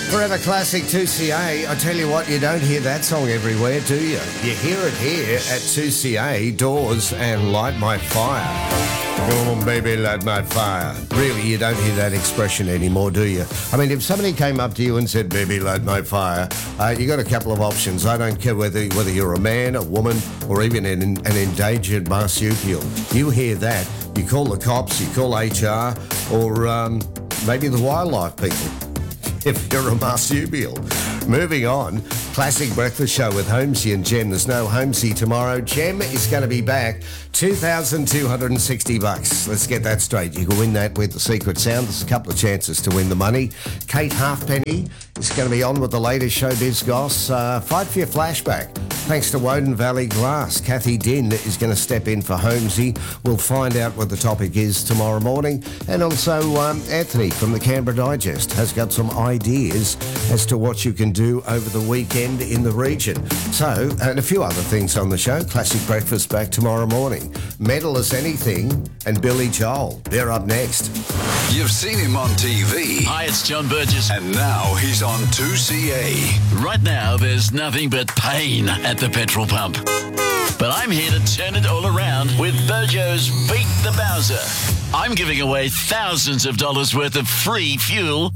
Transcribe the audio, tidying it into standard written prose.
Forever Classic 2CA. I tell you what, you don't hear that song everywhere, do you? You hear it here at 2CA, Doors and Light My Fire. Come on, baby, light my fire. Really, you don't hear that expression anymore, do you? I mean, if somebody came up to you and said, baby, light my fire, you got a couple of options. I don't care whether you're a man, a woman, or even an endangered marsupial. You hear that, you call the cops, you call HR, or maybe the wildlife people. If you're a marsupial. Moving on, classic breakfast show with Holmesy and Jem. There's no Holmesy tomorrow. Jem is going to be back. $2,260. Let's get that straight. You can win that with the secret sound. There's a couple of chances to win the money. Kate Halfpenny is going to be on with the latest showbiz goss. Fight for your flashback. Thanks to Woden Valley Glass. Kathy Din is going to step in for Holmesy. We'll find out what the topic is tomorrow morning. And also Anthony from the Canberra Digest has got some ideas as to what you can do over the weekend in the region. So, and a few other things on the show. Classic Breakfast back tomorrow morning. Metal as Anything and Billy Joel. They're up next. You've seen him on TV. Hi, it's John Burgess. And now he's on 2CA. Right now, there's nothing but pain at the petrol pump. But I'm here to turn it all around with Bojo's Beat the Bowser. I'm giving away thousands of dollars worth of free fuel